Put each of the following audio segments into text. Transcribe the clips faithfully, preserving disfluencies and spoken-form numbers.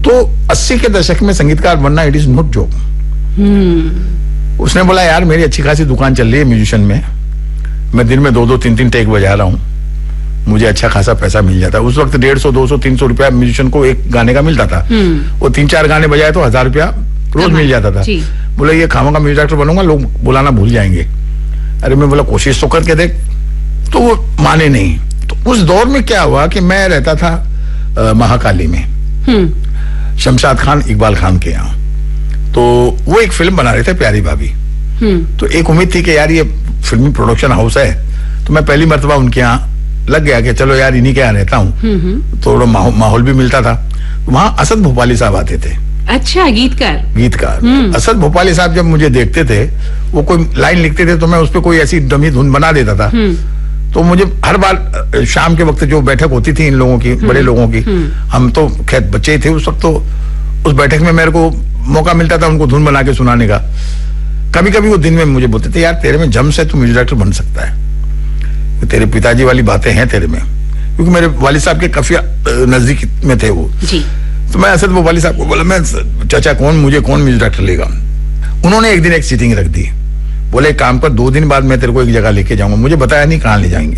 तो अस्सी के दशक में संगीतकार बनना इट इज नॉट जॉब। उसने बोला यार मेरी अच्छी खासी दुकान चल रही है म्यूजिशियन में, मैं दिन में दो दो तीन तीन टेक बजा रहा हूँ, मुझे अच्छा खासा पैसा मिल जाता है। उस वक्त डेढ़ सौ दो सौ तीन सौ रुपया म्यूजिशियन को एक गाने का मिलता था। वो तीन चार गाने बजाए तो हजार रुपया रोज मिल जाता था। बोला ये खामा का म्यूजिक डायरेक्टर बनूंगा, लोग बुलाना भूल जाएंगे। अरे मैं बोला कोशिश तो करके देख, तो वो माने नहीं। तो उस दौर में क्या हुआ कि मैं रहता था आ, महाकाली में, शमशाद खान इकबाल खान के यहाँ। तो वो एक फिल्म बना रहे थे प्यारी भाभी। तो एक उम्मीद थी कि यार ये फिल्मी प्रोडक्शन हाउस है, तो मैं पहली मर्तबा उनके यहाँ लग गया कि चलो यार इन्हीं के यहाँ रहता हूँ, थोड़ा माहौल भी मिलता था। वहां असद भोपाली साहब आते थे। अच्छा, गीतकार गीतकार असद भोपाली साहब जब मुझे देखते थे, वो कोई लाइन लिखते थे तो मैं उस पर कोई ऐसी डमी धुन बना देता था। तो मुझे हर बार शाम के वक्त जो बैठक होती थी इन लोगों की, बड़े लोगों की, हम तो खैर बच्चे ही थे उस वक्त, तो उस बैठक में मेरे को मौका मिलता था उनको धुन बना के सुनाने का। कभी कभी वो दिन में मुझे बोलते थे यार तेरे में जम से तू म्यूजिक डायरेक्टर बन सकता है, तेरे पिताजी वाली बातें हैं तेरे में, क्योंकि मेरे वालिद साहब के काफी नजदीक में थे वो जी। तो मैं असद वालिद साहब को बोला मैं चाचा कौन मुझे कौन म्यूजिक डायरेक्टर लेगा। उन्होंने एक दिन एक सीटिंग रख दी, बोले काम कर, दो दिन बाद मैं तेरे को एक जगह लेके जाऊंगा। मुझे बताया नहीं कहाँ ले जाएंगे।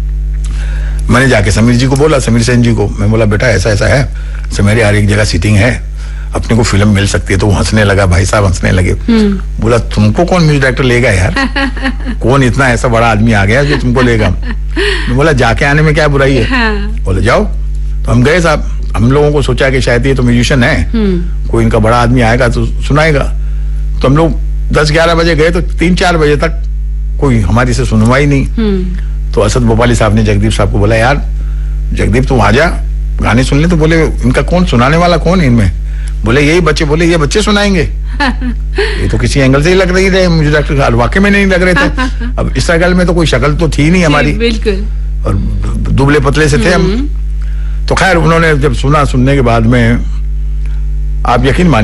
मैंने जाके समीर जी को बोला, समीर सेन जी को, मैं बोला बेटा ऐसा ऐसा है, समीर यार एक जगह सीटिंग है, अपने को फिल्म मिल सकती है। तो वो हंसने लगा, भाई साहब हंसने लगे। बोला तुमको कौन म्यूजिक डायरेक्टर लेगा यार, कौन इतना ऐसा बड़ा आदमी आ गया जो तुमको लेगा। मैं बोला जाके आने में क्या बुराई है। हाँ। बोले जाओ। तो हम गए साहब, हम लोगों को सोचा कि शायद ये तो म्यूजिशियन है, कोई इनका बड़ा आदमी आएगा तो सुनाएगा। तो हम लोग दस ग्यारह बजे गए, तो तीन चार बजे तक कोई हमारी से सुनवा ही नहीं। तो असद भोपाली साहब ने जगदीप साहब को बोला यार जगदीप तुम आ जा गाने सुन ले। तो बोले इनका कौन सुनाने वाला कौन है इनमें। बोले यही बच्चे। बोले ये बच्चे सुनाएंगे, ये तो किसी एंगल से ही लग रही थे मुझे डॉक्टर, वाकई में नहीं लग रहे थे। अब इस शक्ल में तो कोई शक्ल तो थी नहीं हमारी, बिल्कुल, और दुबले पतले से थे हम। तो खैर उन्होंने जब सुना, सुनने के बाद में आप यकीन मानिए